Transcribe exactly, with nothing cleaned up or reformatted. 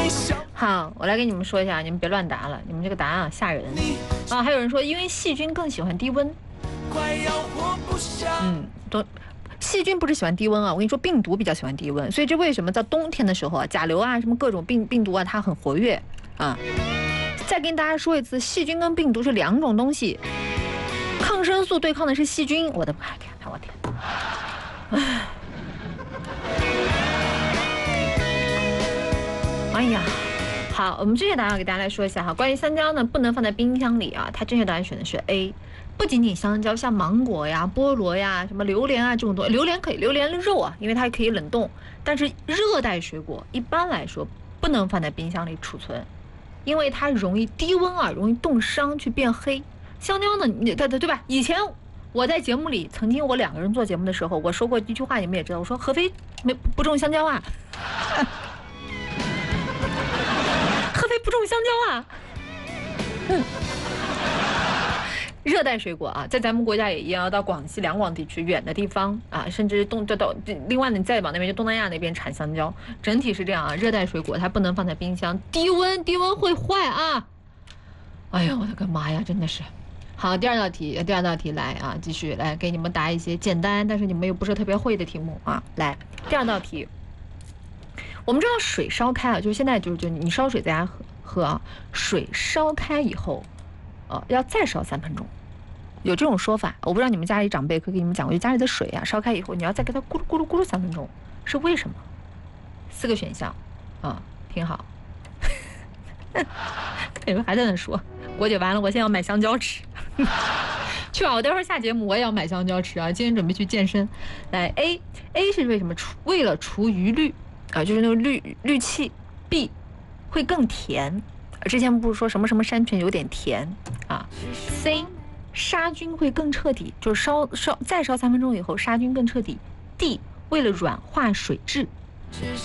好，我来给你们说一下，你们别乱答了，你们这个答案啊吓人啊！还有人说，因为细菌更喜欢低温。嗯，都细菌不是喜欢低温啊，我跟你说，病毒比较喜欢低温，所以这为什么在冬天的时候啊，甲流啊，什么各种病病毒啊，它很活跃啊。再跟大家说一次，细菌跟病毒是两种东西，抗生素对抗的是细菌。我的妈天哪，我天！唉，哎呀。好，我们正确答案给大家来说一下哈。关于香蕉呢，不能放在冰箱里啊。它正确答案选的是 A。不仅仅香蕉，像芒果呀、菠萝呀、什么榴莲啊这种东西，榴莲可以，榴莲的肉啊，因为它可以冷冻。但是热带水果一般来说不能放在冰箱里储存，因为它容易低温啊，容易冻伤去变黑。香蕉呢，你对对对吧？以前我在节目里曾经我两个人做节目的时候，我说过一句话，你们也知道，我说合肥没不种香蕉啊。合肥不种香蕉啊，嗯，热带水果啊，在咱们国家也一样，要到广西、两广地区远的地方啊，甚至东到到另外呢，你再往那边就东南亚那边产香蕉，整体是这样啊。热带水果它不能放在冰箱，低温低温会坏啊。哎呀，我的个妈呀，真的是。好，第二道题，第二道题来啊，继续来给你们答一些简单，但是你们又不是特别会的题目啊。来，第二道题。我们知道水烧开啊，就是现在就是就你烧水在家喝喝啊，水烧开以后，呃，要再烧三分钟，有这种说法。我不知道你们家里长辈可以给你们讲过，就家里的水啊烧开以后，你要再给它咕噜咕噜咕噜三分钟，是为什么？四个选项啊，挺好。你们还在那说，国姐完了，我现在要买香蕉吃。去吧，我待会儿下节目我也要买香蕉吃啊。今天准备去健身。来 A A 是为什么？除为了除余氯。啊，就是那个氯氯气 ，B 会更甜。之前不是说什么什么山泉有点甜啊 ？C 杀菌会更彻底，就是烧烧再烧三分钟以后杀菌更彻底。D 为了软化水质。